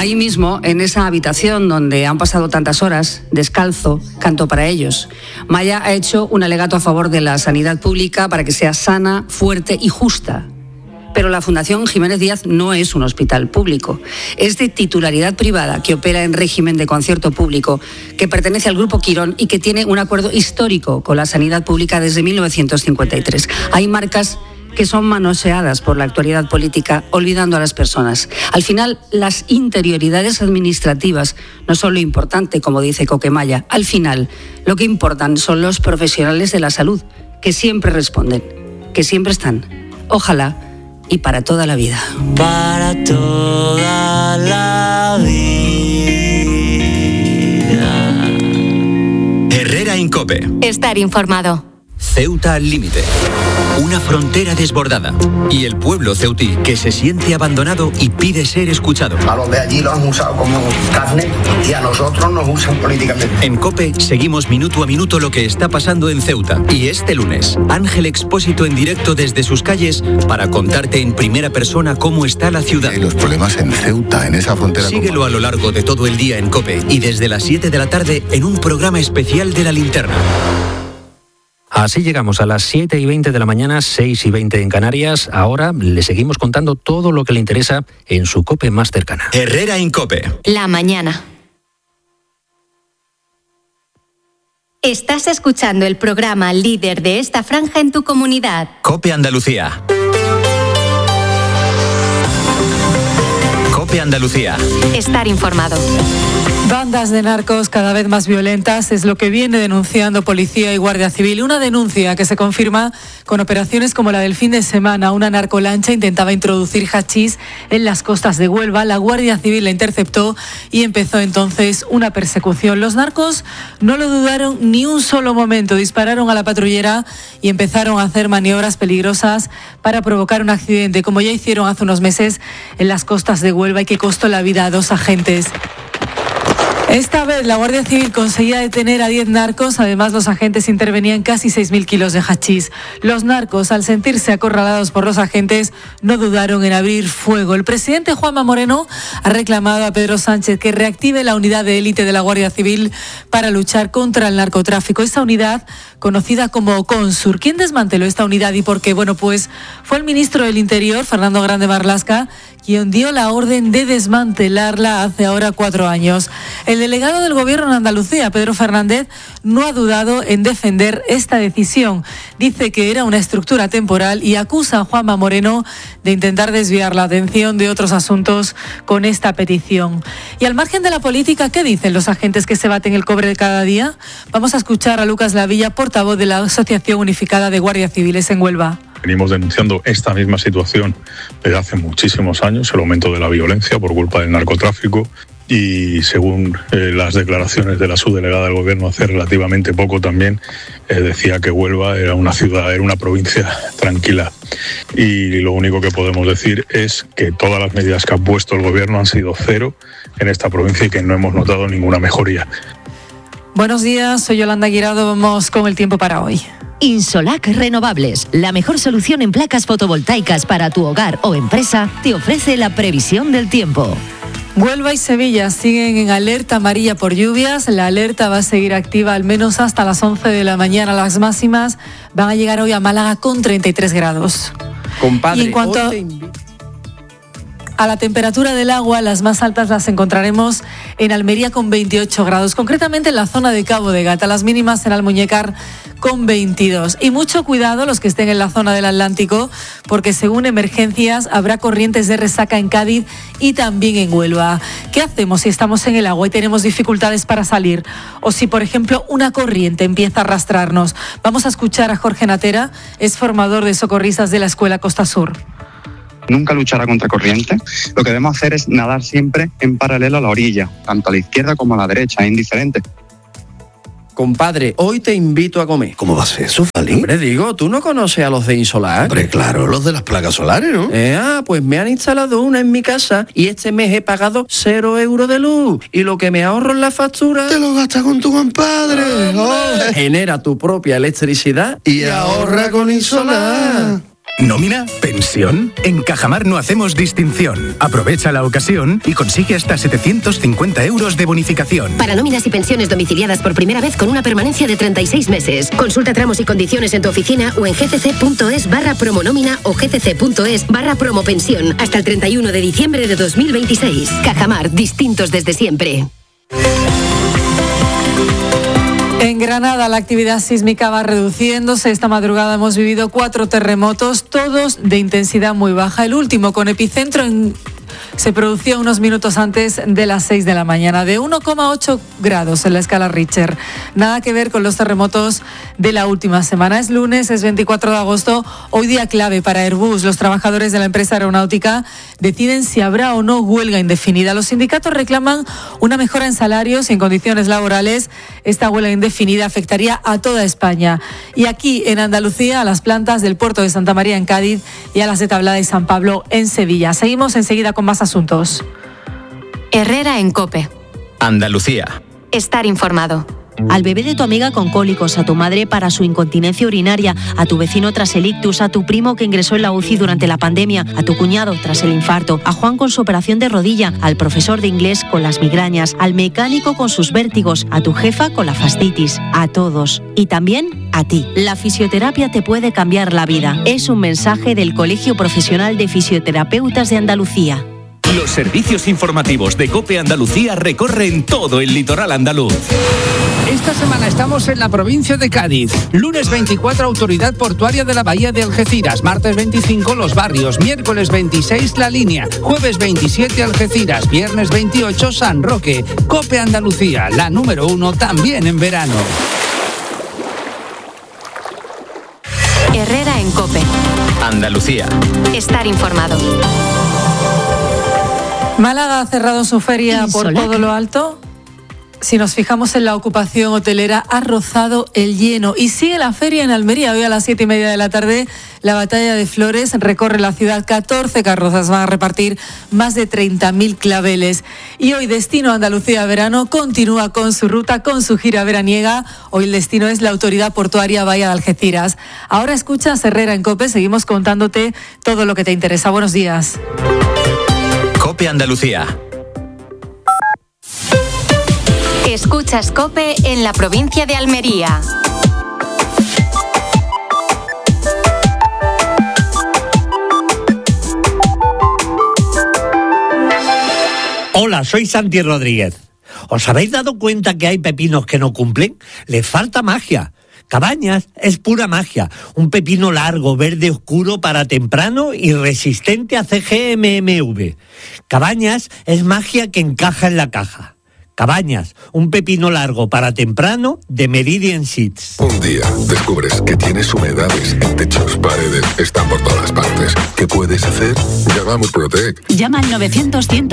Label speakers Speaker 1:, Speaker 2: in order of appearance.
Speaker 1: Ahí mismo, en esa habitación donde han pasado tantas horas, descalzo, canto para ellos. Maya ha hecho un alegato a favor de la sanidad pública para que sea sana, fuerte y justa. Pero la Fundación Jiménez Díaz no es un hospital público. Es de titularidad privada que opera en régimen de concierto público, que pertenece al Grupo Quirón y que tiene un acuerdo histórico con la sanidad pública desde 1953. Hay marcas que son manoseadas por la actualidad política, olvidando a las personas. Al final, las interioridades administrativas no son lo importante, como dice Coquemaya. Al final, lo que importan son los profesionales de la salud, que siempre responden, que siempre están. Ojalá y para toda la vida.
Speaker 2: Para toda la vida.
Speaker 3: Herrera en COPE.
Speaker 4: Estar informado.
Speaker 3: Ceuta al límite. Una frontera desbordada. Y el pueblo ceutí que se siente abandonado y pide ser escuchado.
Speaker 5: A los de allí los han usado como carne y a nosotros nos usan políticamente.
Speaker 3: En COPE seguimos minuto a minuto lo que está pasando en Ceuta. Y este lunes, Ángel Expósito en directo desde sus calles para contarte en primera persona cómo está la ciudad.
Speaker 6: Hay los problemas en Ceuta, en esa frontera.
Speaker 3: Síguelo a lo largo de todo el día en COPE y desde las 7 de la tarde en un programa especial de La Linterna.
Speaker 7: Así llegamos a las 7:20 de la mañana, 6:20 en Canarias. Ahora le seguimos contando todo lo que le interesa en su COPE más cercana.
Speaker 3: Herrera en COPE.
Speaker 4: La mañana. Estás escuchando el programa líder de esta franja en tu comunidad.
Speaker 3: COPE Andalucía. COPE Andalucía.
Speaker 4: Estar informado.
Speaker 8: Bandas de narcos cada vez más violentas es lo que viene denunciando Policía y Guardia Civil. Una denuncia que se confirma con operaciones como la del fin de semana. Una narcolancha intentaba introducir hachís en las costas de Huelva. La Guardia Civil la interceptó y empezó entonces una persecución. Los narcos no lo dudaron ni un solo momento. Dispararon a la patrullera y empezaron a hacer maniobras peligrosas para provocar un accidente, como ya hicieron hace unos meses en las costas de Huelva y que costó la vida a 2 agentes. Esta vez la Guardia Civil conseguía detener a 10 narcos, además los agentes intervenían casi 6.000 kilos de hachís. Los narcos, al sentirse acorralados por los agentes, no dudaron en abrir fuego. El presidente Juanma Moreno ha reclamado a Pedro Sánchez que reactive la unidad de élite de la Guardia Civil para luchar contra el narcotráfico. Esa unidad, conocida como CONSUR. ¿Quién desmanteló esta unidad y por qué? Bueno, pues fue el ministro del Interior, Fernando Grande Marlaska, quien dio la orden de desmantelarla hace ahora 4 años. El delegado del Gobierno en Andalucía, Pedro Fernández, no ha dudado en defender esta decisión. Dice que era una estructura temporal y acusa a Juanma Moreno de intentar desviar la atención de otros asuntos con esta petición. Y al margen de la política, ¿qué dicen los agentes que se baten el cobre de cada día? Vamos a escuchar a Lucas Lavilla, portavoz de la Asociación Unificada de Guardias Civiles en Huelva.
Speaker 9: Venimos denunciando esta misma situación desde hace muchísimos años, el aumento de la violencia por culpa del narcotráfico, y según las declaraciones de la subdelegada del Gobierno hace relativamente poco también, decía que Huelva era una ciudad, era una provincia tranquila. Y lo único que podemos decir es que todas las medidas que ha puesto el Gobierno han sido cero en esta provincia y que no hemos notado ninguna mejoría.
Speaker 8: Buenos días, soy Yolanda Guirado, vamos con el tiempo para hoy.
Speaker 10: Insolac Renovables, la mejor solución en placas fotovoltaicas para tu hogar o empresa, te ofrece la previsión del tiempo.
Speaker 8: Huelva y Sevilla siguen en alerta amarilla por lluvias. La alerta va a seguir activa al menos hasta las 11 de la mañana. Las máximas van a llegar hoy a Málaga con 33 grados.
Speaker 11: Compadre,
Speaker 8: y en cuanto a la temperatura del agua, las más altas las encontraremos en Almería con 28 grados, concretamente en la zona de Cabo de Gata, las mínimas en Almuñécar con 22. Y mucho cuidado los que estén en la zona del Atlántico, porque según emergencias habrá corrientes de resaca en Cádiz y también en Huelva. ¿Qué hacemos si estamos en el agua y tenemos dificultades para salir? O si, por ejemplo, una corriente empieza a arrastrarnos. Vamos a escuchar a Jorge Natera, es formador de socorristas de la Escuela Costa Sur.
Speaker 12: Nunca luchar a contracorriente. Lo que debemos hacer es nadar siempre en paralelo a la orilla, tanto a la izquierda como a la derecha, es indiferente.
Speaker 11: Compadre, hoy te invito a comer.
Speaker 13: ¿Cómo va a ser eso, Fali?
Speaker 11: Hombre, digo, ¿tú no conoces a los de Insolac?
Speaker 13: Hombre, claro, los de las placas solares, ¿no?
Speaker 11: Pues me han instalado una en mi casa y este mes he pagado 0 euros de luz. Y lo que me ahorro en la factura...
Speaker 13: Te lo gastas con tu compadre.
Speaker 11: Genera tu propia electricidad
Speaker 13: y ahorra con Insolac.
Speaker 14: ¿Nómina? ¿Pensión? En Cajamar no hacemos distinción. Aprovecha la ocasión y consigue hasta 750 euros de bonificación.
Speaker 15: Para nóminas y pensiones domiciliadas por primera vez con una permanencia de 36 meses. Consulta tramos y condiciones en tu oficina o en gcc.es/promonómina o gcc.es/promopensión hasta el 31 de diciembre de 2026. Cajamar, distintos desde siempre.
Speaker 8: En Granada la actividad sísmica va reduciéndose. Esta madrugada hemos vivido 4 terremotos, todos de intensidad muy baja. El último con epicentro se producía unos minutos antes de las 6 de la mañana, de 1,8 grados en la escala Richter. Nada que ver con los terremotos de la última semana. Es lunes, es 24 de agosto, hoy día clave para Airbus. Los trabajadores de la empresa aeronáutica deciden si habrá o no huelga indefinida. Los sindicatos reclaman una mejora en salarios y en condiciones laborales. Esta huelga indefinida afectaría a toda España. Y aquí, en Andalucía, a las plantas del puerto de Santa María en Cádiz y a las de Tablada y San Pablo en Sevilla. Seguimos enseguida con más asuntos.
Speaker 4: Herrera en COPE.
Speaker 3: Andalucía.
Speaker 4: Estar informado.
Speaker 10: Al bebé de tu amiga con cólicos, a tu madre para su incontinencia urinaria, a tu vecino tras el ictus, a tu primo que ingresó en la UCI durante la pandemia, a tu cuñado tras el infarto, a Juan con su operación de rodilla, al profesor de inglés con las migrañas, al mecánico con sus vértigos, a tu jefa con la fascitis, a todos. Y también a ti. La fisioterapia te puede cambiar la vida. Es un mensaje del Colegio Profesional de Fisioterapeutas de Andalucía.
Speaker 16: Los servicios informativos de COPE Andalucía recorren todo el litoral andaluz.
Speaker 17: Esta semana estamos en la provincia de Cádiz. Lunes 24, Autoridad Portuaria de la Bahía de Algeciras. Martes 25, Los Barrios. Miércoles 26, La Línea. Jueves 27, Algeciras. Viernes 28, San Roque. COPE Andalucía, la número 1 también en verano.
Speaker 4: Herrera en COPE.
Speaker 3: Andalucía.
Speaker 4: Estar informado.
Speaker 8: Málaga ha cerrado su feria por todo lo alto. Si nos fijamos en la ocupación hotelera, ha rozado el lleno. Y sigue la feria en Almería. Hoy a las 7:30 de la tarde, la Batalla de Flores recorre la ciudad. 14 carrozas van a repartir más de 30.000 claveles. Y hoy Destino Andalucía Verano continúa con su ruta, con su gira veraniega. Hoy el destino es la Autoridad Portuaria Bahía de Algeciras. Ahora escuchas Herrera en COPE. Seguimos contándote todo lo que te interesa. Buenos días.
Speaker 3: COPE Andalucía.
Speaker 4: Escuchas COPE en la provincia de Almería.
Speaker 18: Hola, soy Santi Rodríguez. ¿Os habéis dado cuenta que hay pepinos que no cumplen? Les falta magia. Cabañas es pura magia. Un pepino largo, verde oscuro para temprano y resistente a CGMMV. Cabañas es magia que encaja en la caja. Cabañas, un pepino largo para temprano de Meridian Seeds.
Speaker 6: Un día descubres que tienes humedades en techos, paredes, están por todas partes. ¿Qué puedes hacer? Llama a Murprotec.
Speaker 10: Llama al 900 100